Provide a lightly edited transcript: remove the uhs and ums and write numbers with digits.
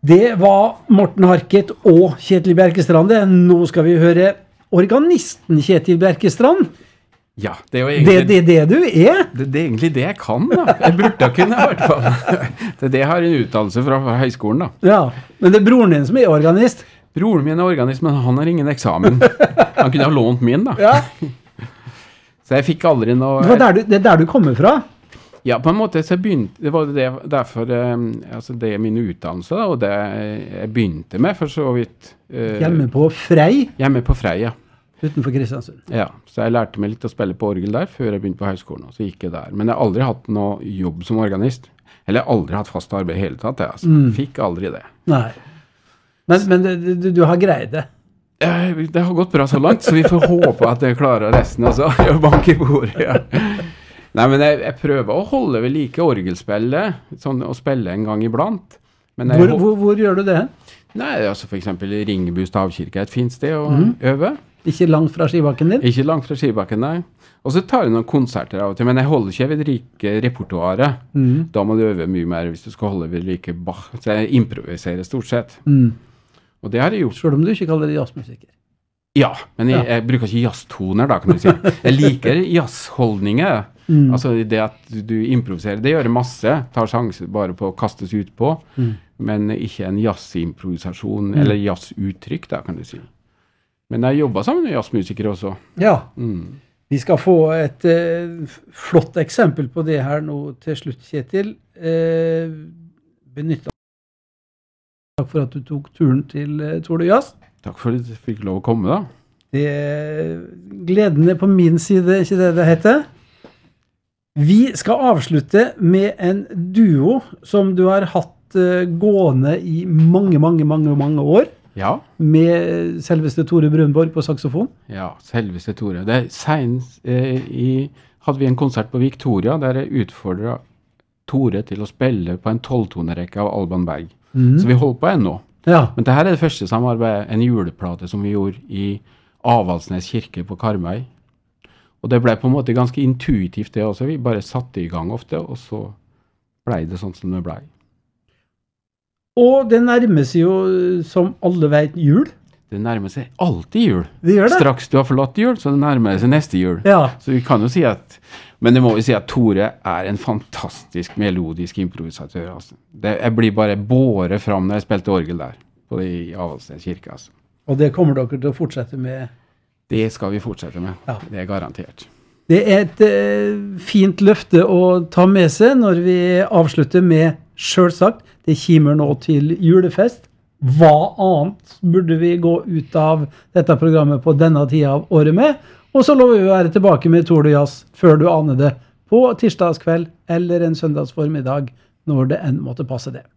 Det var Morten Harket og Kjetil Bjerkestrand. Nå skal vi høre organisten Kjetil Bjerkestrand. Ja, det er jo egentlig... Det du er? Det er egentlig det jeg kan, da. Jeg burde kunne, i hvert fall. Det jeg har en utdannelse fra høyskolen, da. Ja, men det er broren din som er organist. Broren min er organist, men han har ingen eksamen. Han kunne ha lånt min, da. Ja. Så jeg fikk aldri noe... Det er der du kommer fra? Ja, på en måte så det var det derfor, altså det er min utdannelse da, og det jeg begynte med for så vidt. Hjemme på Frei? Hjemme på Frei, ja. Utenfor Kristiansund? Ja, så jeg lærte meg litt å spille på orgel der før jeg begynte på høyskolen, og så gikk jeg der. Men jeg har aldri hatt noe jobb som organist. Eller jeg har aldri hatt fast arbeid i hele tatt, jeg, altså. Fikk aldri det. Nei. Men du har greid det? Det har gått bra så langt, så vi får håpe at jeg klarer resten, altså. Jeg banker i bordet, ja. Nei, men jeg prøver å holde ved like orgelspillet, sånn å spille en gang iblant. Men hvor gjør du det? Nei, altså for eksempel Ringebu stavkirke er et fint sted å øve. Ikke langt fra skibakken din? Ikke langt fra skibakken, nei. Og så tar jeg noen konserter av og til, men jeg holder ikke ved like repertoaret. Da må du øve mye mer hvis du skal holde ved like Bach. Så jeg improviserer stort sett. Og det har jeg gjort. Selv om du ikke kaller det jazzmusiker? Ja, men jeg bruker ikke jazztoner da, kan du si. Jeg liker jazzholdninger. Altså det at du improviserer, det gjør masse. Tar sjanser bare på å kastes ut på. Men ikke en jazzimprovisasjon, eller jazzuttrykk da, kan du si. Men jeg jobber sammen med jazzmusikere også. Ja. Vi skal få et flott eksempel på det her nå til slutt, Kjetil. Takk for at du tok turen til Tord og Jazz. Takk for at du fikk lov å komme, da. Gleden er på min side, ikke det heter? Vi skal avslutte med en duo som du har hatt gående i mange år. Ja. Med selveste Tore Brunborg på saxofon. Ja, selveste Tore. Det senest hadde vi en konsert på Victoria der jeg utfordret Tore til å spille på en 12-tonerekke av Alban Berg. Så vi holdt på ennå. Ja. Men dette er det første samarbeidet, en juleplate som vi gjorde i Avaldsnes kirke på Karmøy. Og det ble på en måte ganske intuitivt det også. Vi bare satte i gang ofte, og så ble det sånn som det ble. Og det nærmer seg jo, som alle vet, jul. Det nærmer seg alltid jul. Det gjør det. Straks du har forlatt jul, så det nærmer seg neste jul. Ja. Så vi kan jo si at, men det må vi si at Tore er en fantastisk melodisk improvisatør. Altså. Jeg blir bare båret fram når jeg spilte orgel der, i Avaldsnes kirke. Altså. Og det kommer dere til å fortsette med? Det skal vi fortsette med. Ja. Det er garantert. Det er et fint løfte å ta med seg når vi avslutter med, selvsagt, det kommer nå til julefest. Hva annet burde vi gå ut av dette programmet på denne tida av året med? Og så lover vi å være tilbake med Tord og Jazz før du aner det, på tirsdagskveld eller en søndagsformiddag, når det enn måtte passe det.